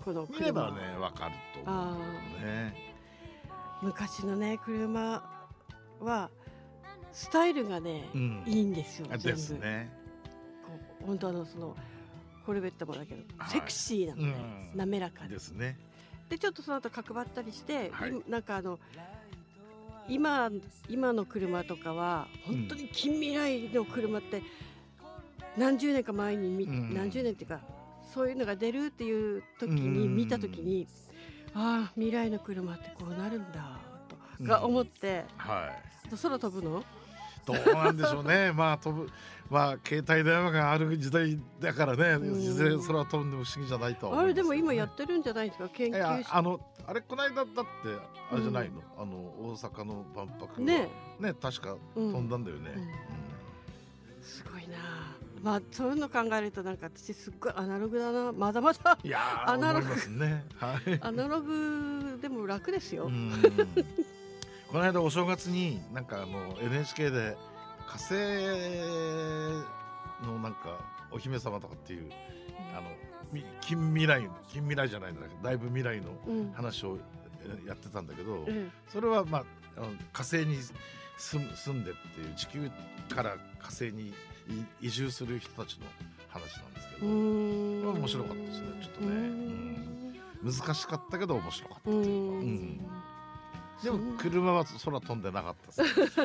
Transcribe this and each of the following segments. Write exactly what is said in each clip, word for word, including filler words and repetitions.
この見れば車。 ね分かると思うんだよね。 昔のね車はスタイルがね、 うん、 いいんですよ。 で全部すね。 こう本当あのそのコルベットもだけど、 はいセクシーなのね、 うん滑らかでですね。 でちょっとその後角張ったりして、 はいいなんかあの今今の車とかは本当に近未来の車って何十年か前に見、 うん何十年っていうかそういうのが出るっていう時にうん見た時に、ああ未来の車ってこうなるんだとうんが思って、 はいあと空飛ぶのどうなんでしょうね。まあ飛ぶまあ携帯電話がある時代だからね、 うんいずれ空飛んでも不思議じゃないとは思あれいますけどね。 でも今やってるんじゃないですか研いや究しあのあれこの間だってあれじゃないの、あの大阪の万博がねね確かうん飛んだんだよね。 うんうんすごいな。まあそういうの考えるとなんか私すっごいアナログだな。まだまだいやーアナログ思いますね。はい。 アナログでも楽ですよ。 うんこの間お正月になんかあの エヌエイチケー で火星のなんかお姫様とかっていうあのみ近未来近未来じゃないんだけどだいぶ未来のうん話をえやってたんだけど、 うんそれはまああの火星に住む住んでっていう地球から火星にい移住する人たちの話なんですけうど、 ーん面白かったですねちょっとね、 うーうん難しかったけど面白かったうっていうか、 ーんうんでもそん車は空飛んでなかった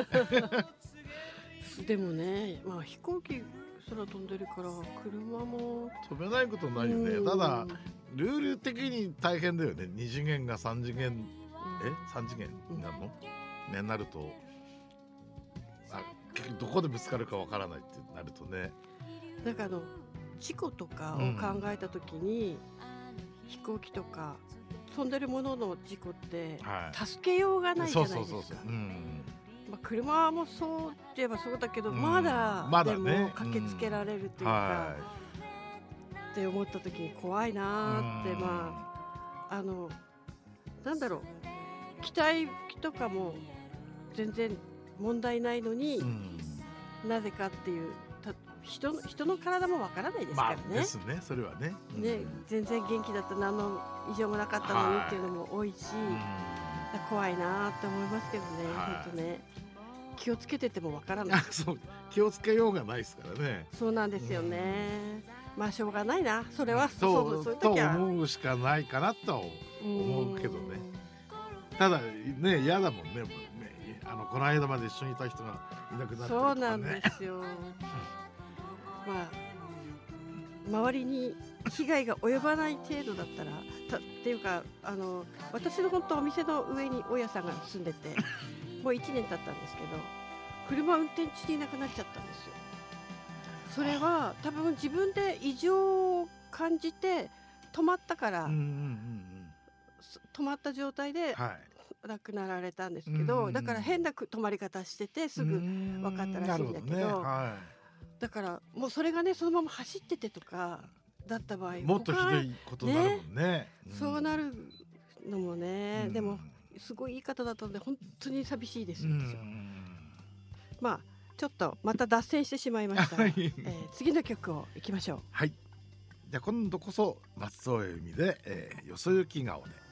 ですでもね、まあ飛行機空飛んでるから車も飛べないことないよね。 うんただルール的に大変だよね。に次元がさん次元えさん次元になるの、ね、なるとあ結局どこでぶつかるかわからないってなるとね。 なんかあの事故とかを考えた時に、飛行機とか飛んでるものの事故ってはい助けようがないじゃないですか。 そうそうそうそう、うん、 まあ、車もそうって言えばそうだけど、 うんまだまだでねも駆けつけられるというか、 はって思った時に怖いなーって、 うんまああのなんだろう機体とかも全然問題ないのに、 い、うん、 なぜかっていうた人の人の体もわからないですかまらね。 あですねそれはね。うんね、全然元気だった何の異常もなかったのにっていうのも多いし、 うん怖いなーって思いますけどね、 はい本当ね気をつけててもわからないあそう気をつけようがないですからね。 そうなんですよね、まあしょうがないなそれはそうそういうと時は思うしかないかなとは思うけどね。 うただね嫌だもんね。もうねあのこの間まで一緒にいた人がいなくなってるとそうなんかね。 ですよまあ周りに被害が及ばない程度だったらたっていうかあの私の本当お店の上に大家さんが住んでてもういちねん経ったんですけど車運転中にいなくなっちゃったんですよ。それは多分自分で異常を感じて止まったから、 うんうんうんす止まった状態でうんはい亡くなられたんですけど、 うんだから変なく止まり方しててすぐ分かったらしいんだけど、 なるほねはだからもうそれがねそのまま走っててとかだった場合い、もっとひどいことになるもんね。 他そうなるのもね、 うんでもすごい言い方だったので本当に寂しいですよ、 うん私はまあちょっとまた脱線してしまいましたが、 はいえー次の曲をいきましょう。 はい。じゃあ今度こそ松任谷由実で、えー、よそ行き顔で。